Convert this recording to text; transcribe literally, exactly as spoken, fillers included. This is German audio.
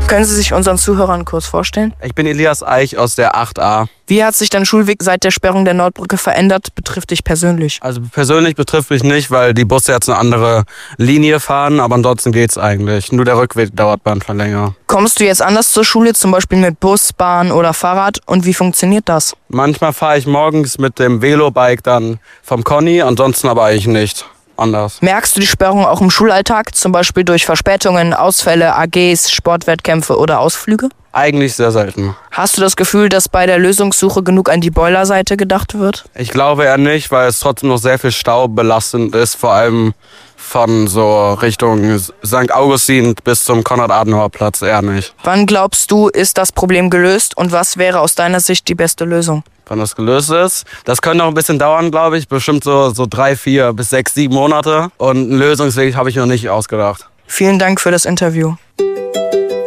Können Sie sich unseren Zuhörern kurz vorstellen? Ich bin Elias Eich aus der acht a. Wie hat sich dein Schulweg seit der Sperrung der Nordbrücke verändert, betrifft dich persönlich? Also persönlich betrifft mich nicht, weil die Busse jetzt eine andere Linie fahren, aber ansonsten geht's eigentlich. Nur der Rückweg dauert manchmal länger. Kommst du jetzt anders zur Schule, zum Beispiel mit Bus, Bahn oder Fahrrad? Und wie funktioniert das? Manchmal fahre ich morgens mit dem Velobike dann vom Conny, ansonsten aber eigentlich nicht anders. Merkst du die Sperrung auch im Schulalltag, zum Beispiel durch Verspätungen, Ausfälle, A Gs, Sportwettkämpfe oder Ausflüge? Eigentlich sehr selten. Hast du das Gefühl, dass bei der Lösungssuche genug an die Boilerseite gedacht wird? Ich glaube eher nicht, weil es trotzdem noch sehr viel staubelastend ist, vor allem von so Richtung Sankt Augustin bis zum Konrad-Adenauer-Platz eher nicht. Wann glaubst du, ist das Problem gelöst und was wäre aus deiner Sicht die beste Lösung? Wann das gelöst ist. Das könnte noch ein bisschen dauern, glaube ich. Bestimmt so, so drei, vier bis sechs, sieben Monate. Und einen Lösungsweg habe ich noch nicht ausgedacht. Vielen Dank für das Interview.